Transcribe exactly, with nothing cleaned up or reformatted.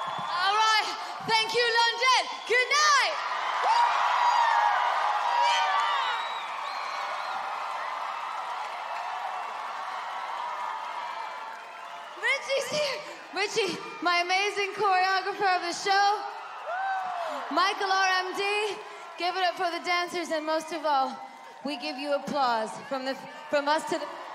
All right. Thank you, London. Good night. Richie's here. Richie, my amazing choreographer of the show. Michael R M D. Give it up for the dancers, and most of all, we give you applause from the from us to the